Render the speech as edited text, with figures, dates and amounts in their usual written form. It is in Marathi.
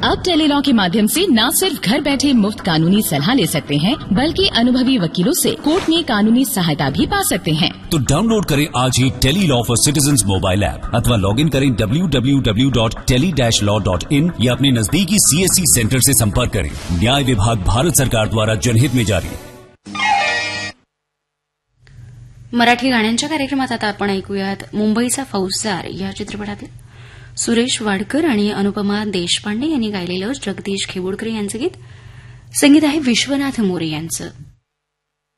अब टेलीलॉ के माध्यम से न सिर्फ घर बैठे मुफ्त कानूनी सलाह ले सकते हैं, बल्कि अनुभवी वकीलों से कोर्ट में कानूनी सहायता भी पा सकते हैं। तो डाउनलोड करें आज ही Tele-Law for citizens mobile app अथवा लॉग इन करें www.tele-law.in या अपने नजदीकी CSC सेंटर से संपर्क करें। न्याय विभाग भारत सरकार द्वारा जनहित में जारी। मराठी गाण्यांच्या कार्यक्रमात आता आपण ऐकूयात मुंबईचा फौजदार या चित्रपटातील सुरेश वाडकर आणि अनुपमा देशपांडे यांनी गायलेलं जगदीश खेवोडकर यांचं गीत. संगीत आहे विश्वनाथ मोरे यांचं.